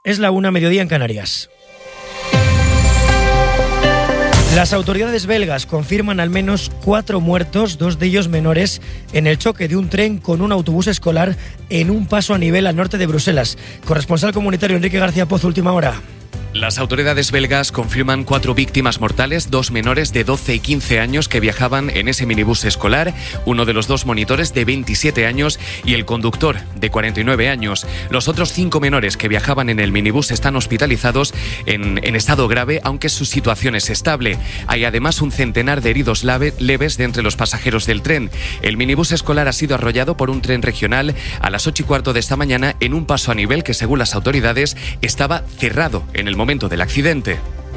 Es la 1, mediodía en Canarias. Las autoridades belgas confirman al menos 4 muertos, 2 de ellos menores, en el choque de un tren con un autobús escolar en un paso a nivel al norte de Bruselas. Corresponsal comunitario Enrique García Pozo, última hora. Las autoridades belgas confirman 4 víctimas mortales, 2 menores de 12 y 15 años que viajaban en ese minibús escolar, uno de los 2 monitores de 27 años y el conductor de 49 años. Los otros 5 menores que viajaban en el minibús están hospitalizados en estado grave, aunque su situación es estable. Hay además un centenar de heridos leves de entre los pasajeros del tren. El minibús escolar ha sido arrollado por un tren regional a las 8:15 de esta mañana en un paso a nivel que, según las autoridades, estaba cerrado en el momento del accidente.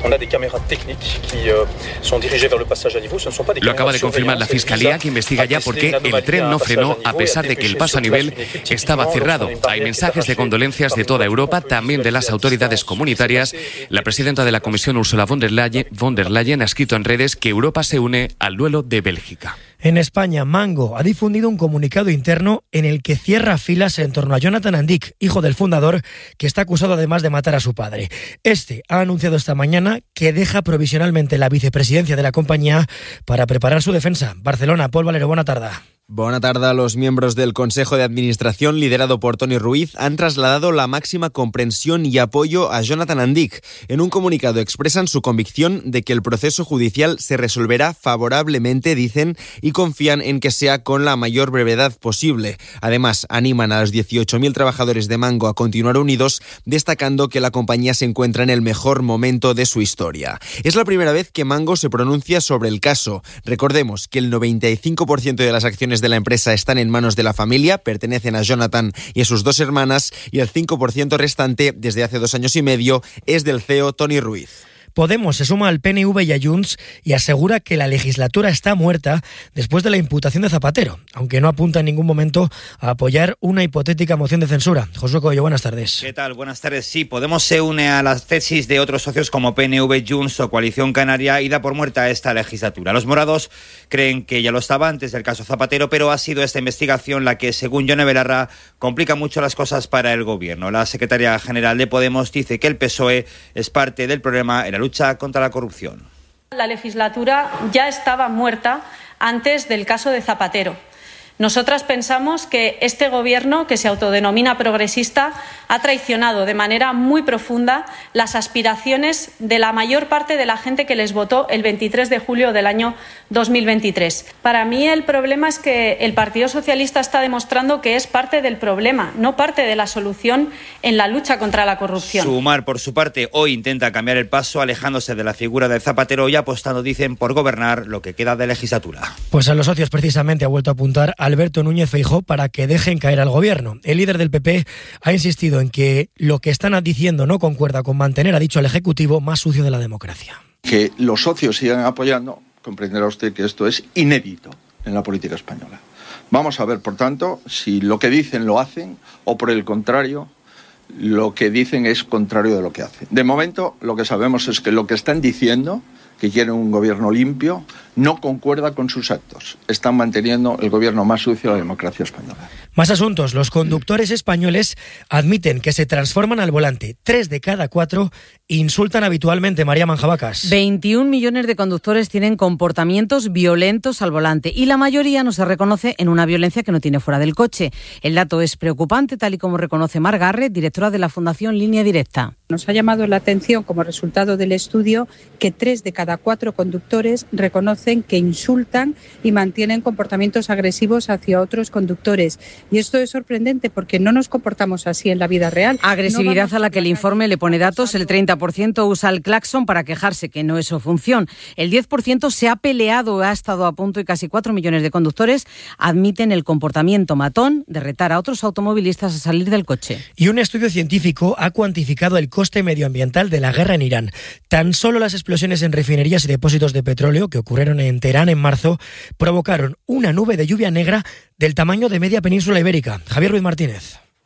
Lo acaba de confirmar la Fiscalía, que investiga ya por qué el tren no frenó a pesar de que el paso a nivel estaba cerrado. Hay mensajes de condolencias de toda Europa, también de las autoridades comunitarias. La presidenta de la Comisión, Ursula von der Leyen, ha escrito en redes que Europa se une al duelo de Bélgica. En España, Mango ha difundido un comunicado interno en el que cierra filas en torno a Jonathan Andic, hijo del fundador, que está acusado además de matar a su padre. Este ha anunciado esta mañana que deja provisionalmente la vicepresidencia de la compañía para preparar su defensa. Barcelona, Pol Valero, buena tarde. Buena tarde. Los miembros del Consejo de Administración, liderado por Toni Ruiz, han trasladado la máxima comprensión y apoyo a Jonathan Andic. En un comunicado expresan su convicción de que el proceso judicial se resolverá favorablemente, dicen, y confían en que sea con la mayor brevedad posible. Además, animan a los 18.000 trabajadores de Mango a continuar unidos, destacando que la compañía se encuentra en el mejor momento de su historia. Es la primera vez que Mango se pronuncia sobre el caso. Recordemos que el 95% de las acciones de la empresa están en manos de la familia, pertenecen a Jonathan y a sus 2 hermanas, y el 5% restante, desde hace 2 años y medio, es del CEO Toni Ruiz. Podemos se suma al PNV y a Junts y asegura que la legislatura está muerta después de la imputación de Zapatero, aunque no apunta en ningún momento a apoyar una hipotética moción de censura. Josué Coello, buenas tardes. ¿Qué tal? Buenas tardes. Sí, Podemos se une a las tesis de otros socios como PNV, Junts o Coalición Canaria y da por muerta esta legislatura. Los morados creen que ya lo estaba antes del caso Zapatero, pero ha sido esta investigación la que, según Yone Belarra, complica mucho las cosas para el gobierno. La secretaria general de Podemos dice que el PSOE es parte del problema en la lucha contra la corrupción. La legislatura ya estaba muerta antes del caso de Zapatero. Nosotras pensamos que este gobierno, que se autodenomina progresista, ha traicionado de manera muy profunda las aspiraciones de la mayor parte de la gente que les votó el 23 de julio del año 2023. Para mí el problema es que el Partido Socialista está demostrando que es parte del problema, no parte de la solución en la lucha contra la corrupción. Sumar, por su parte, hoy intenta cambiar el paso, alejándose de la figura de Zapatero y apostando, dicen, por gobernar lo que queda de legislatura. Pues a los socios precisamente ha vuelto a apuntar Alberto Núñez Feijóo para que dejen caer al gobierno. El líder del PP ha insistido en que lo que están diciendo no concuerda con mantener, ha dicho, al Ejecutivo más sucio de la democracia. Que los socios sigan apoyando, comprenderá usted que esto es inédito en la política española. Vamos a ver, por tanto, si lo que dicen lo hacen o, por el contrario, lo que dicen es contrario de lo que hacen. De momento, lo que sabemos es que lo que están diciendo, que quieren un gobierno limpio, no concuerda con sus actos. Están manteniendo el gobierno más sucio de la democracia española. Más asuntos. Los conductores españoles admiten que se transforman al volante. 3 de cada 4 insultan habitualmente. María Manjabacas. 21 millones de conductores tienen comportamientos violentos al volante y la mayoría no se reconoce en una violencia que no tiene fuera del coche. El dato es preocupante, tal y como reconoce Mar Garre, directora de la Fundación Línea Directa. Nos ha llamado la atención, como resultado del estudio, que 3 de cada 4 conductores reconocen que insultan y mantienen comportamientos agresivos hacia otros conductores. Y esto es sorprendente porque no nos comportamos así en la vida real. Agresividad a la que el informe le pone datos. El 30% usa el claxon para quejarse, que no es su función. El 10% se ha peleado, ha estado a punto, y casi 4 millones de conductores admiten el comportamiento matón de retar a otros automovilistas a salir del coche. Y un estudio científico ha cuantificado el coste medioambiental de la guerra en Irán. Tan solo las explosiones en refinerías y depósitos de petróleo que ocurrieron en Teherán en marzo provocaron una nube de lluvia negra del tamaño de media península ibérica. Javier Ruiz Martínez.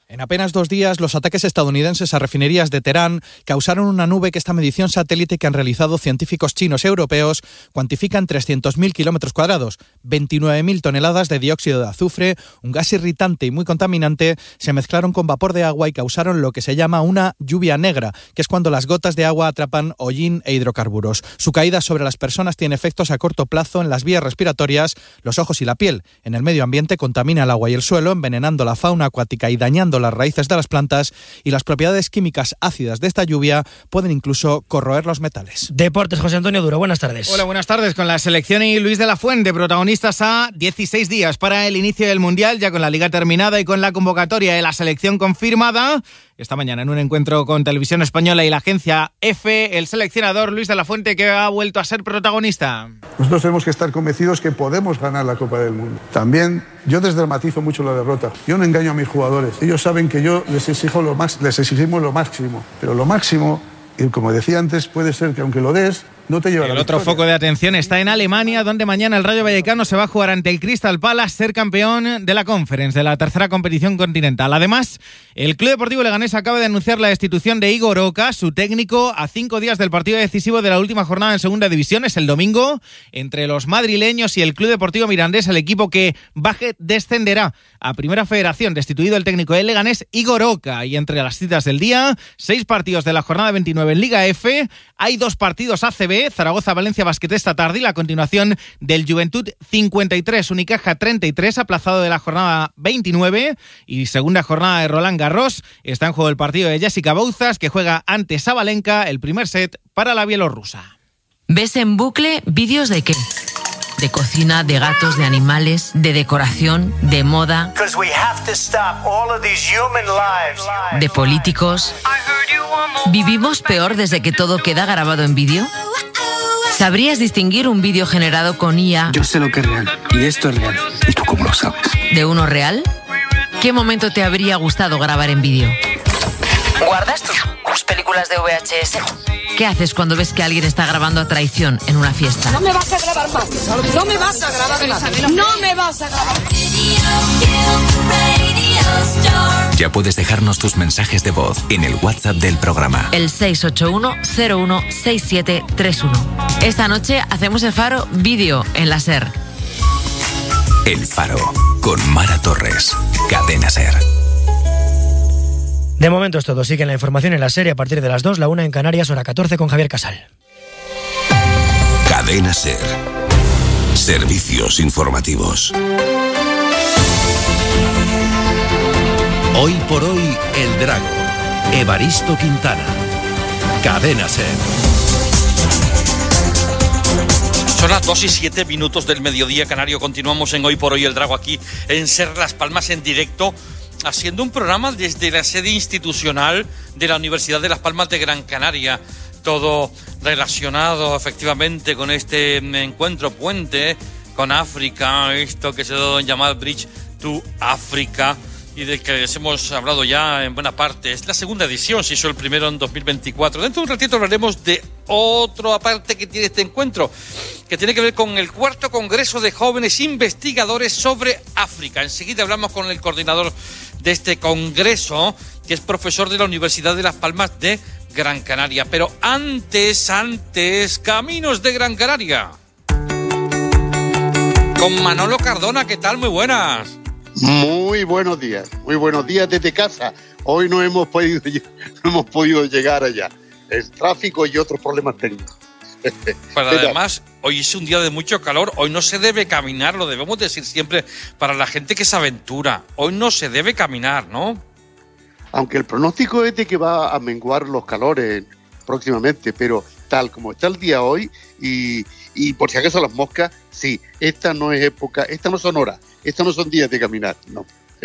En apenas 2 días, los ataques estadounidenses a refinerías de Teherán causaron una nube que esta medición satélite que han realizado científicos chinos y europeos cuantifica en 300.000 kilómetros cuadrados. 29.000 toneladas de dióxido de azufre, un gas irritante y muy contaminante, se mezclaron con vapor de agua y causaron lo que se llama una lluvia negra, que es cuando las gotas de agua atrapan hollín e hidrocarburos. Su caída sobre las personas tiene efectos a corto plazo en las vías respiratorias, los ojos y la piel. En el medio ambiente contamina el agua y el suelo, envenenando la fauna acuática y dañando las raíces de las plantas, y las propiedades químicas ácidas de esta lluvia pueden incluso corroer los metales. Deportes, José Antonio Duro, buenas tardes. Hola, buenas tardes. Con la selección y Luis de la Fuente, protagonistas a 16 días para el inicio del Mundial, ya con la Liga terminada y con la convocatoria de la selección confirmada. Esta mañana, en un encuentro con Televisión Española y la agencia EFE, el seleccionador Luis de la Fuente, que ha vuelto a ser protagonista. Nosotros tenemos que estar convencidos que podemos ganar la Copa del Mundo. También yo desdramatizo mucho la derrota. Yo no engaño a mis jugadores. Ellos saben que yo les exigimos lo máximo. Pero lo máximo, y como decía antes, puede ser que aunque lo des, no te lleva a la victoria. El otro foco de atención está en Alemania, donde mañana el Rayo Vallecano se va a jugar ante el Crystal Palace, ser campeón de la Conference, de la tercera competición continental. Además, el Club Deportivo Leganés acaba de anunciar la destitución de Igor Oca, su técnico, a 5 días del partido decisivo de la última jornada en Segunda División. Es el domingo, entre los madrileños y el Club Deportivo Mirandés, el equipo que baje descenderá a Primera Federación. Destituido el técnico del Leganés, Igor Oca. Y entre las citas del día, 6 partidos de la jornada 29 en Liga F. Hay 2 partidos ACB, Zaragoza-Valencia Basket esta tarde, y la continuación del Juventud 53, Unicaja 33, aplazado de la jornada 29, y segunda jornada de Roland Garros. Está en juego el partido de Jessica Bouzas, que juega ante Sabalenka, el primer set para la bielorrusa. ¿Ves en bucle vídeos de qué? De cocina, de gatos, de animales, de decoración, de moda, de políticos. ¿Vivimos peor desde que todo queda grabado en vídeo? ¿Sabrías distinguir un vídeo generado con IA? Yo sé lo que es real, y esto es real. ¿Y tú cómo lo sabes? ¿De uno real? ¿Qué momento te habría gustado grabar en vídeo? ¿Guardas tus películas de VHS? ¿Qué haces cuando ves que alguien está grabando a traición en una fiesta? No me vas a grabar más. No me vas a grabar más. No me vas a grabar. Ya puedes dejarnos tus mensajes de voz en el WhatsApp del programa. El 681-016731. Esta noche hacemos el Faro vídeo en la SER. El Faro, con Mara Torres. Cadena SER. De momento es todo. Sigue la información en la serie a partir de las 2, la 1 en Canarias, hora 14 con Javier Casal. Cadena SER. Servicios informativos. Hoy por hoy, El Drago. Evaristo Quintana. Cadena SER. Son las 2:07 del mediodía canario. Continuamos en Hoy por Hoy El Drago aquí en SER Las Palmas en directo, haciendo un programa desde la sede institucional de la Universidad de Las Palmas de Gran Canaria. Todo relacionado efectivamente con este encuentro puente con África, esto que se ha llamado Bridge to Africa, y del que les hemos hablado ya en buena parte. Es la segunda edición, se hizo el primero en 2024. Dentro de un ratito hablaremos de otra parte que tiene este encuentro, que tiene que ver con el 4º Congreso de Jóvenes Investigadores sobre África. Enseguida hablamos con el coordinador de este congreso, que es profesor de la Universidad de Las Palmas de Gran Canaria. Pero antes, Caminos de Gran Canaria. Con Manolo Cardona, ¿qué tal? Muy buenas. Muy buenos días desde casa. Hoy no hemos podido llegar allá. El tráfico y otros problemas técnicos. Pero además, hoy es un día de mucho calor. Hoy no se debe caminar, lo debemos decir siempre para la gente que se aventura. Hoy no se debe caminar, ¿no? Aunque el pronóstico es de que va a menguar los calores próximamente, pero tal como está el día hoy, y por si acaso las moscas, sí, esta no es época, esta no son horas, estos no son días de caminar, no.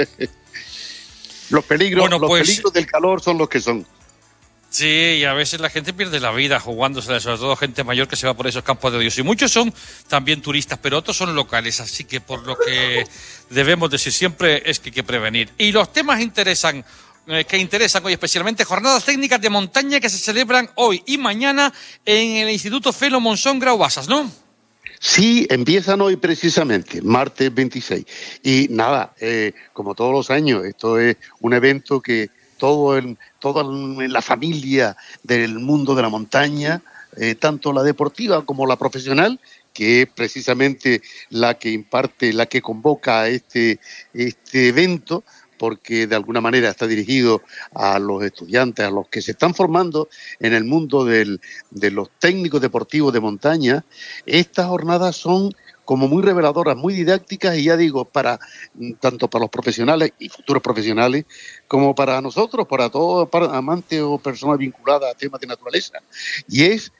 Los peligros del calor son los que son. Sí, y a veces la gente pierde la vida jugándose, sobre todo gente mayor que se va por esos campos de Dios. Y muchos son también turistas, pero otros son locales, así que por lo que debemos decir siempre es que hay que prevenir. Y los temas que interesan hoy especialmente, jornadas técnicas de montaña que se celebran hoy y mañana en el Instituto Felo Monzón Grau Basas, ¿no? Sí, empiezan hoy precisamente, martes 26. Y nada, como todos los años, esto es un evento que toda la familia del mundo de la montaña, tanto la deportiva como la profesional, que es precisamente la que imparte, la que convoca a este evento, porque de alguna manera está dirigido a los estudiantes, a los que se están formando en el mundo de los técnicos deportivos de montaña. Estas jornadas son como muy reveladoras, muy didácticas, y ya digo, tanto para los profesionales y futuros profesionales, como para nosotros, para todos, para amantes o personas vinculadas a temas de naturaleza. Y es,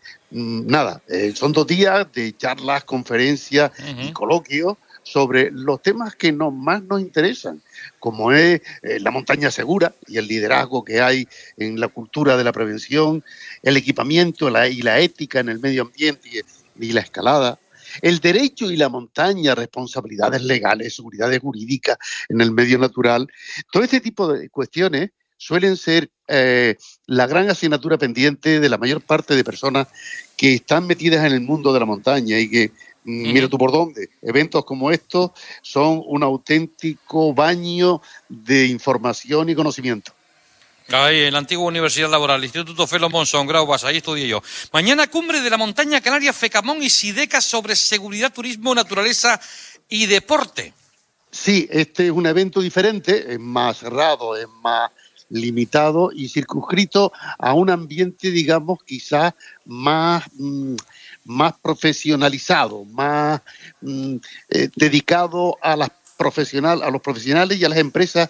son 2 días de charlas, conferencias y coloquios sobre los temas que más nos interesan, como es la montaña segura y el liderazgo que hay en la cultura de la prevención, el equipamiento y la ética en el medio ambiente y la escalada, el derecho y la montaña, responsabilidades legales, seguridades jurídicas en el medio natural. Todo este tipo de cuestiones suelen ser la gran asignatura pendiente de la mayor parte de personas que están metidas en el mundo de la montaña y que, mira tú por dónde, eventos como estos son un auténtico baño de información y conocimiento. Ahí, en la antigua Universidad Laboral, Instituto Felo Monzón, Graubas, ahí estudié yo. Mañana cumbre de la montaña canaria FECAMON y SIDECA sobre seguridad, turismo, naturaleza y deporte. Sí, este es un evento diferente, es más cerrado, es más limitado y circunscrito a un ambiente, digamos, quizás más profesionalizado, más dedicado a los profesionales y a las empresas,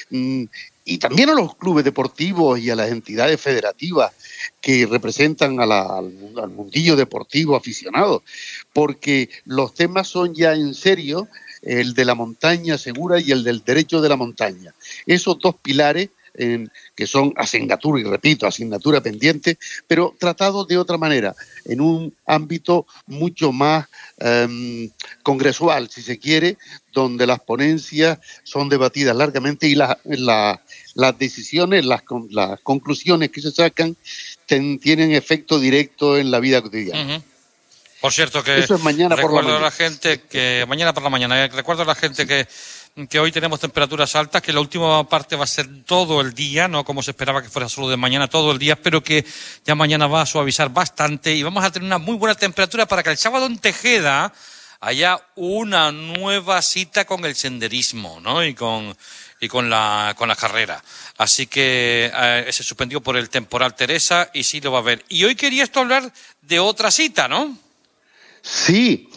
y también a los clubes deportivos y a las entidades federativas que representan al mundillo deportivo aficionado, porque los temas son ya en serio, el de la montaña segura y el del derecho de la montaña. Esos 2 pilares que son asignatura pendiente, pero tratados de otra manera, en un ámbito mucho más congresual, si se quiere, donde las ponencias son debatidas largamente y las decisiones, las conclusiones que se sacan tienen efecto directo en la vida cotidiana. Por cierto, que eso es mañana por la mañana. Mañana por la mañana. Recuerdo a la gente que hoy tenemos temperaturas altas, que la última parte va a ser todo el día, no como se esperaba que fuera solo de mañana, todo el día, pero que ya mañana va a suavizar bastante y vamos a tener una muy buena temperatura para que el sábado en Tejeda haya una nueva cita con el senderismo, ¿no? Y con la carrera. Así que se suspendió por el temporal Teresa y sí lo va a haber. Y hoy quería esto hablar de otra cita, ¿no? Sí,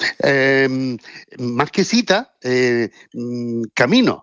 más que cita, camino.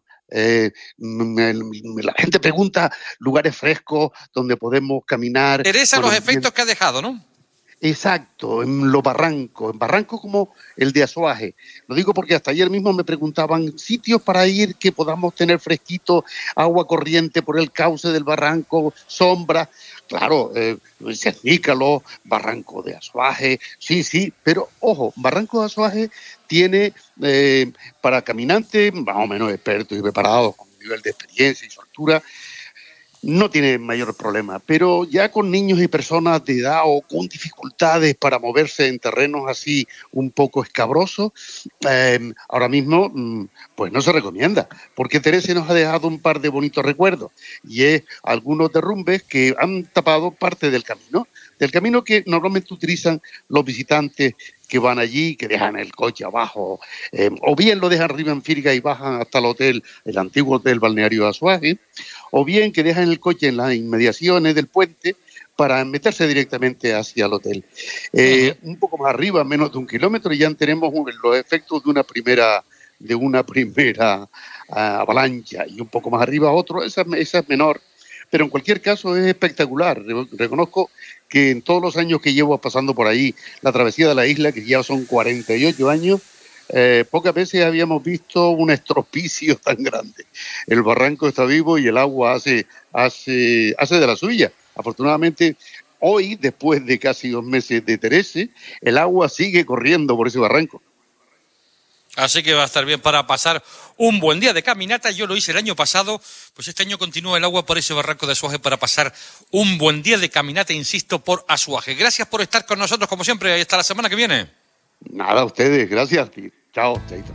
La gente pregunta lugares frescos donde podemos caminar. Teresa, los efectos que ha dejado, ¿no? Exacto, en los barrancos, como el de Azuaje. Lo digo porque hasta ayer mismo me preguntaban sitios para ir que podamos tener fresquito, agua corriente por el cauce del barranco, sombra. Claro, Cernícalo, Barranco de Azuaje, sí, pero ojo, Barranco de Azuaje tiene para caminantes más o menos expertos y preparados con un nivel de experiencia y soltura, no tiene mayor problema, pero ya con niños y personas de edad o con dificultades para moverse en terrenos así un poco escabrosos, ahora mismo pues no se recomienda, porque Teresa nos ha dejado un par de bonitos recuerdos y es algunos derrumbes que han tapado parte del camino que normalmente utilizan los visitantes que van allí, que dejan el coche abajo, o bien lo dejan arriba en Firga y bajan hasta el antiguo hotel balneario de Azuaje, o bien que dejan el coche en las inmediaciones del puente para meterse directamente hacia el hotel. Un poco más arriba, menos de 1 kilómetro, y ya tenemos los efectos de una primera avalancha, y un poco más arriba otro, esa es menor, pero en cualquier caso es espectacular. Reconozco que en todos los años que llevo pasando por ahí la travesía de la isla, que ya son 48 años, pocas veces habíamos visto un estropicio tan grande. El barranco está vivo y el agua hace de la suya. Afortunadamente, hoy, después de casi 2 meses de Teresa, el agua sigue corriendo por ese barranco. Así que va a estar bien para pasar un buen día de caminata. Yo lo hice el año pasado, pues este año continúa el agua por ese barranco de Azuaje para pasar un buen día de caminata, insisto, por Azuaje. Gracias por estar con nosotros, como siempre, y hasta la semana que viene. Nada, a ustedes, gracias. Chao, chaito.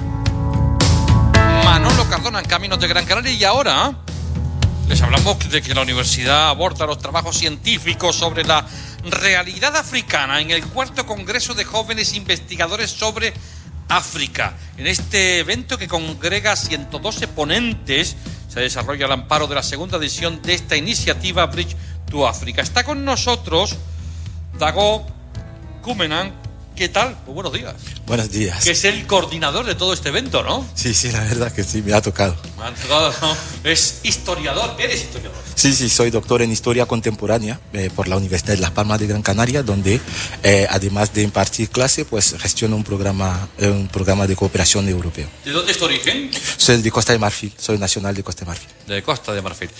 Manolo Cardona en Caminos de Gran Canaria. Y ahora les hablamos de que la universidad aborda los trabajos científicos sobre la realidad africana en el 4º Congreso de Jóvenes Investigadores sobre África. En este evento que congrega 112 ponentes, se desarrolla al amparo de la segunda edición de esta iniciativa Bridge to Africa. Está con nosotros Dago Kumenan. ¿Qué tal? Muy buenos días. Buenos días. Que es el coordinador de todo este evento, ¿no? Sí, la verdad que sí, me ha tocado. Me ha tocado, ¿no? Es historiador, ¿eres historiador? Sí, soy doctor en Historia Contemporánea por la Universidad de Las Palmas de Gran Canaria, donde además de impartir clase, pues gestiono un programa de cooperación europeo. ¿De dónde es tu origen? Soy de Costa de Marfil, soy nacional de Costa de Marfil. De Costa de Marfil.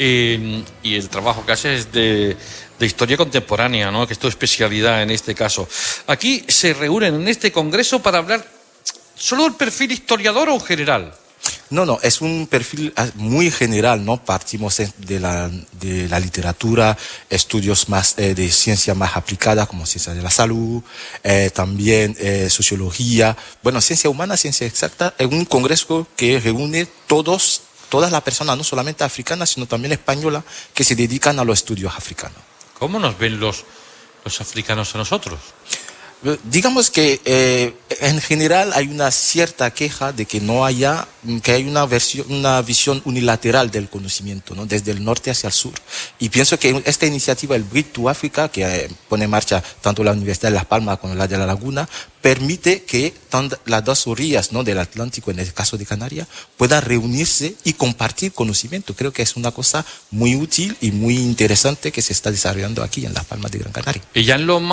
Y el trabajo que haces es de historia contemporánea, ¿no? Que es tu especialidad en este caso. Aquí se reúnen en este congreso para hablar solo del perfil historiador o general. No, es un perfil muy general, ¿no? Partimos de la literatura, estudios más de ciencia más aplicada, como ciencia de la salud, también sociología, ciencia humana, ciencia exacta, en un congreso que reúne todas las personas, no solamente africanas, sino también españolas, que se dedican a los estudios africanos. ¿Cómo nos ven los africanos a nosotros? Digamos que en general hay una cierta queja de que hay una visión unilateral del conocimiento, ¿no? Desde el norte hacia el sur. Y pienso que esta iniciativa, el Bridge to Africa, que pone en marcha tanto la Universidad de Las Palmas como la de La Laguna, permite que las dos orillas, ¿no? del Atlántico, en el caso de Canarias, puedan reunirse y compartir conocimiento. Creo que es una cosa muy útil y muy interesante que se está desarrollando aquí en Las Palmas de Gran Canaria. Y ya en lo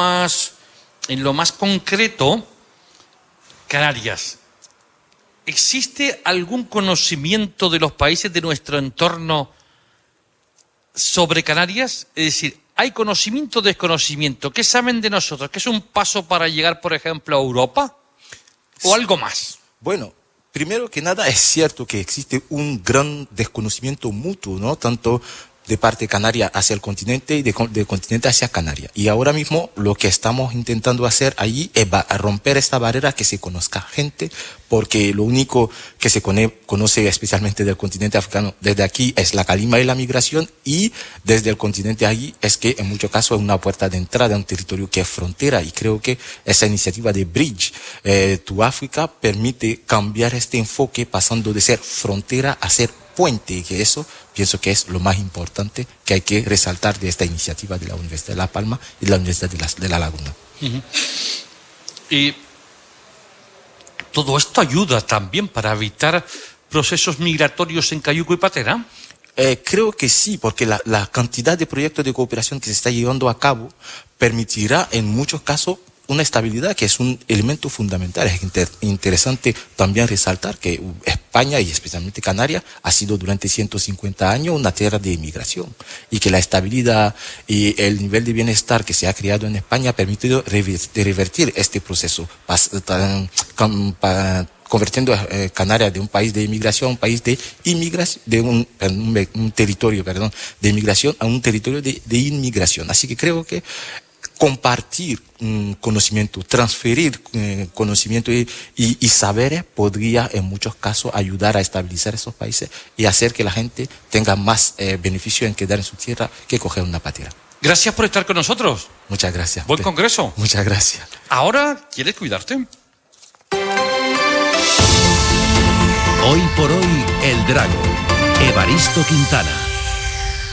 más concreto, Canarias, ¿existe algún conocimiento de los países de nuestro entorno sobre Canarias? Es decir, ¿hay conocimiento o desconocimiento? ¿Qué saben de nosotros? ¿Qué es un paso para llegar, por ejemplo, a Europa? ¿O algo más? Bueno, primero que nada es cierto que existe un gran desconocimiento mutuo, ¿no? Tanto de parte canaria hacia el continente y del continente hacia Canarias. Y ahora mismo lo que estamos intentando hacer allí es romper esta barrera, que se conozca gente, porque lo único que se conoce especialmente del continente africano desde aquí es la calima y la migración, y desde el continente allí es que en muchos casos es una puerta de entrada a un territorio que es frontera, y creo que esa iniciativa de Bridge to Africa permite cambiar este enfoque, pasando de ser frontera a ser puente, y que eso pienso que es lo más importante que hay que resaltar de esta iniciativa de la Universidad de La Palma y de la Universidad de La Laguna. Uh-huh. Y todo esto ayuda también para evitar procesos migratorios en Cayuco y Patera. Creo que sí, porque la cantidad de proyectos de cooperación que se está llevando a cabo permitirá en muchos casos una estabilidad, que es un elemento fundamental. Es interesante también resaltar que España, y especialmente Canarias, ha sido durante 150 años una tierra de inmigración, y que la estabilidad y el nivel de bienestar que se ha creado en España ha permitido revertir este proceso, convirtiendo a Canarias de un país de inmigración a un país de inmigración, de un territorio, de inmigración a un territorio de inmigración. Así que creo que compartir conocimiento, transferir conocimiento y saberes podría en muchos casos ayudar a estabilizar esos países y hacer que la gente tenga más beneficio en quedar en su tierra que coger una patera. Gracias por estar con nosotros. Muchas gracias. Buen congreso. Muchas gracias. Ahora, ¿quieres cuidarte? Hoy por hoy, El Drago. Evaristo Quintana.